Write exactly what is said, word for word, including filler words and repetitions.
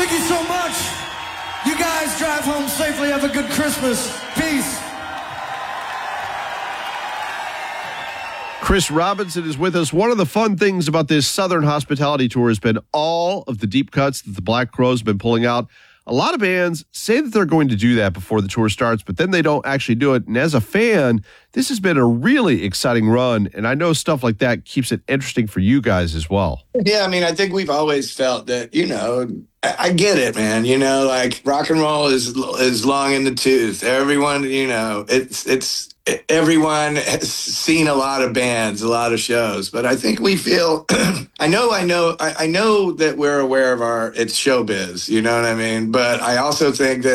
Thank you so much. You guys drive home safely. Have a good Christmas. Peace. Chris Robinson is with us. One of the fun things about this Southern Hospitality Tour has been all of the deep cuts that the Black Crowes have been pulling out. A lot of bands say that they're going to do that before the tour starts, but then they don't actually do it. And as a fan, this has been a really exciting run, and I know stuff like that keeps it interesting for you guys as well. Yeah, I mean, I think we've always felt that, you know, I, I get it, man. You know, like rock and roll is is long in the tooth. Everyone, you know, it's it's everyone has seen a lot of bands, a lot of shows, but I think we feel. I know, I know, I, I know that we're aware of our it's showbiz. You know what I mean? But I also think that